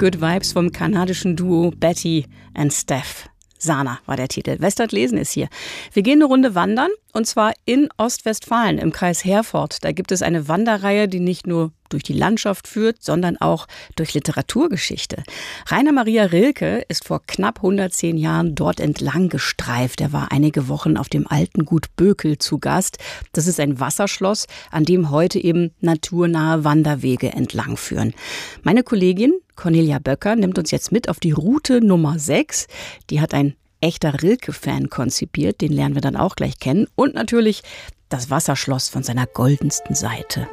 Good Vibes vom kanadischen Duo Betty and Steph. Sana war der Titel. Westert lesen ist hier. Wir gehen eine Runde wandern und zwar in Ostwestfalen im Kreis Herford. Da gibt es eine Wanderreihe, die nicht nur durch die Landschaft führt, sondern auch durch Literaturgeschichte. Rainer Maria Rilke ist vor knapp 110 Jahren dort entlang gestreift. Er war einige Wochen auf dem alten Gut Bökel zu Gast. Das ist ein Wasserschloss, an dem heute eben naturnahe Wanderwege entlang führen. Meine Kollegin Cornelia Böcker nimmt uns jetzt mit auf die Route Nummer 6. Die hat ein echter Rilke-Fan konzipiert, den lernen wir dann auch gleich kennen. Und natürlich das Wasserschloss von seiner goldensten Seite.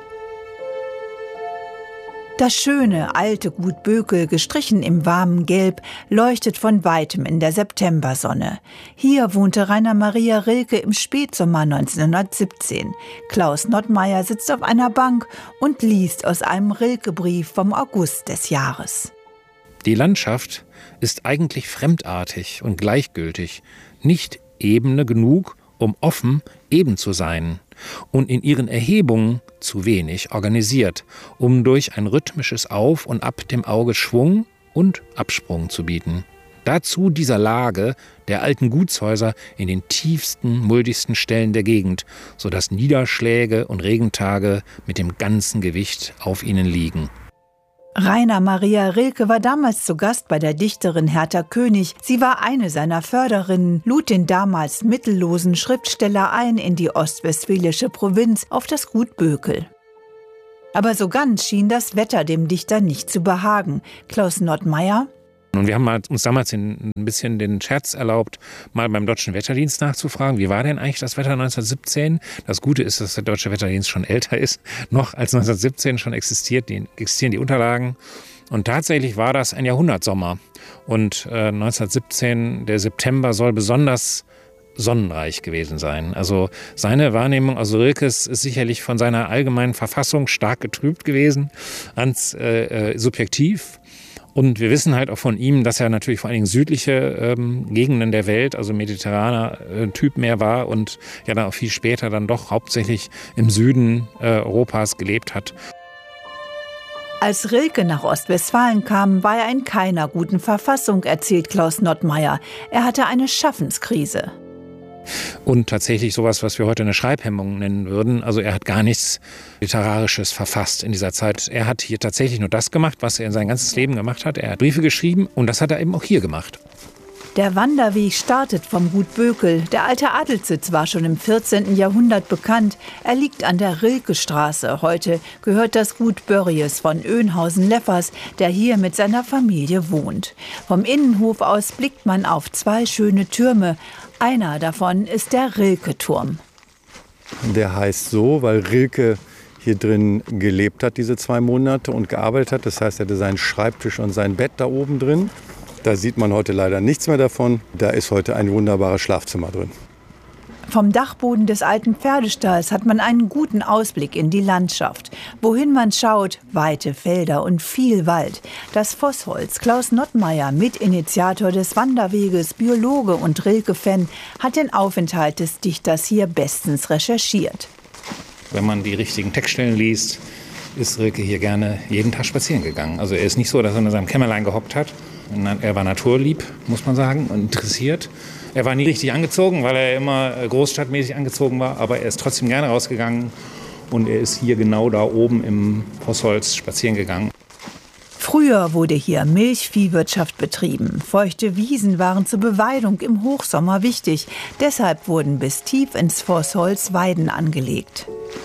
Das schöne, alte Gut Bökel, gestrichen im warmen Gelb, leuchtet von weitem in der Septembersonne. Hier wohnte Rainer Maria Rilke im Spätsommer 1917. Klaus Nottmeyer sitzt auf einer Bank und liest aus einem Rilke-Brief vom August des Jahres. Die Landschaft ist eigentlich fremdartig und gleichgültig, nicht ebene genug, um offen eben zu sein, und in ihren Erhebungen zu wenig organisiert, um durch ein rhythmisches Auf und Ab dem Auge Schwung und Absprung zu bieten. Dazu dieser Lage der alten Gutshäuser in den tiefsten, muldigsten Stellen der Gegend, sodass Niederschläge und Regentage mit dem ganzen Gewicht auf ihnen liegen. Rainer Maria Rilke war damals zu Gast bei der Dichterin Hertha König. Sie war eine seiner Förderinnen, lud den damals mittellosen Schriftsteller ein in die ostwestfälische Provinz auf das Gut Bökel. Aber so ganz schien das Wetter dem Dichter nicht zu behagen. Klaus Nottmeyer: Und wir haben uns damals ein bisschen den Scherz erlaubt, mal beim Deutschen Wetterdienst nachzufragen, wie war denn eigentlich das Wetter 1917? Das Gute ist, dass der Deutsche Wetterdienst schon älter ist, noch als 1917 schon existieren die Unterlagen. Und tatsächlich war das ein Jahrhundertsommer. Und 1917, der September, soll besonders sonnenreich gewesen sein. Also seine Wahrnehmung, also Rilkes, ist sicherlich von seiner allgemeinen Verfassung stark getrübt gewesen, ganz subjektiv. Und wir wissen halt auch von ihm, dass er natürlich vor allen Dingen südliche Gegenden der Welt, also mediterraner Typ mehr war und ja dann auch viel später dann doch hauptsächlich im Süden Europas gelebt hat. Als Rilke nach Ostwestfalen kam, war er in keiner guten Verfassung, erzählt Klaus Nottmeyer. Er hatte eine Schaffenskrise. Und tatsächlich sowas, was wir heute eine Schreibhemmung nennen würden. Also er hat gar nichts Literarisches verfasst in dieser Zeit. Er hat hier tatsächlich nur das gemacht, was er in sein ganzes Leben gemacht hat. Er hat Briefe geschrieben und das hat er eben auch hier gemacht. Der Wanderweg startet vom Gut Bökel. Der alte Adelssitz war schon im 14. Jahrhundert bekannt. Er liegt an der Rilkestraße. Heute gehört das Gut Börries von Oeynhausen-Leffers, der hier mit seiner Familie wohnt. Vom Innenhof aus blickt man auf zwei schöne Türme. Einer davon ist der Rilke-Turm. Der heißt so, weil Rilke hier drin gelebt hat, diese 2 Monate, und gearbeitet hat. Das heißt, er hatte seinen Schreibtisch und sein Bett da oben drin. Da sieht man heute leider nichts mehr davon. Da ist heute ein wunderbares Schlafzimmer drin. Vom Dachboden des alten Pferdestalls hat man einen guten Ausblick in die Landschaft. Wohin man schaut, weite Felder und viel Wald. Das Vossholz, Klaus Nottmeyer, Mitinitiator des Wanderweges, Biologe und Rilke-Fan, hat den Aufenthalt des Dichters hier bestens recherchiert. Wenn man die richtigen Textstellen liest, ist Rilke hier gerne jeden Tag spazieren gegangen. Also er ist nicht so, dass er in seinem Kämmerlein gehockt hat. Er war naturlieb, muss man sagen, und interessiert. Er war nie richtig angezogen, weil er immer großstadtmäßig angezogen war, aber er ist trotzdem gerne rausgegangen und er ist hier genau da oben im Vossholz spazieren gegangen. Früher wurde hier Milchviehwirtschaft betrieben. Feuchte Wiesen waren zur Beweidung im Hochsommer wichtig. Deshalb wurden bis tief ins Vossholz Weiden angelegt.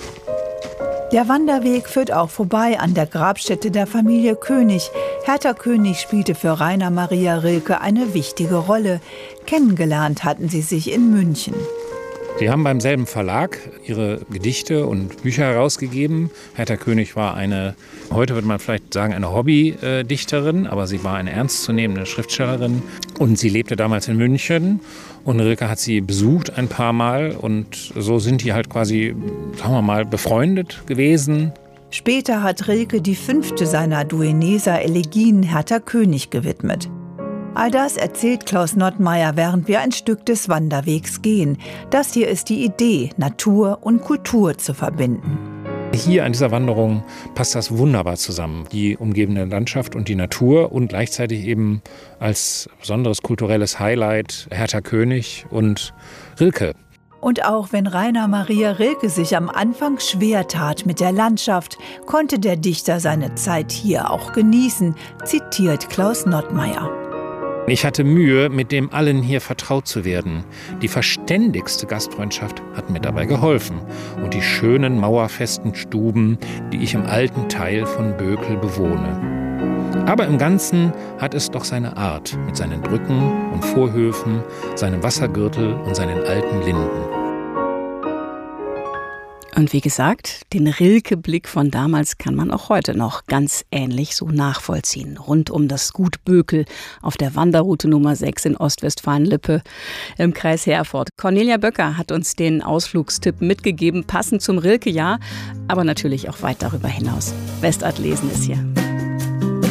Der Wanderweg führt auch vorbei an der Grabstätte der Familie König. Hertha König spielte für Rainer Maria Rilke eine wichtige Rolle. Kennengelernt hatten sie sich in München. Sie haben beim selben Verlag ihre Gedichte und Bücher herausgegeben. Hertha König war heute würde man vielleicht sagen, eine Hobbydichterin, aber sie war eine ernstzunehmende Schriftstellerin. Und sie lebte damals in München. Und Rilke hat sie besucht ein paar Mal und so sind die halt quasi, sagen wir mal, befreundet gewesen. Später hat Rilke die 5. seiner Dueneser Elegien Hertha König gewidmet. All das erzählt Klaus Nottmeyer, während wir ein Stück des Wanderwegs gehen. Das hier ist die Idee, Natur und Kultur zu verbinden. Hier an dieser Wanderung passt das wunderbar zusammen. Die umgebende Landschaft und die Natur und gleichzeitig eben als besonderes kulturelles Highlight Hertha König und Rilke. Und auch wenn Rainer Maria Rilke sich am Anfang schwer tat mit der Landschaft, konnte der Dichter seine Zeit hier auch genießen, zitiert Klaus Nottmeier. Ich hatte Mühe, mit dem allen hier vertraut zu werden. Die verständigste Gastfreundschaft hat mir dabei geholfen. Und die schönen mauerfesten Stuben, die ich im alten Teil von Bökel bewohne. Aber im Ganzen hat es doch seine Art, mit seinen Brücken und Vorhöfen, seinem Wassergürtel und seinen alten Linden. Und wie gesagt, den Rilke-Blick von damals kann man auch heute noch ganz ähnlich so nachvollziehen. Rund um das Gut Bökel auf der Wanderroute Nummer 6 in Ostwestfalen-Lippe im Kreis Herford. Cornelia Böcker hat uns den Ausflugstipp mitgegeben, passend zum Rilke-Jahr, aber natürlich auch weit darüber hinaus. Westart lesen ist hier.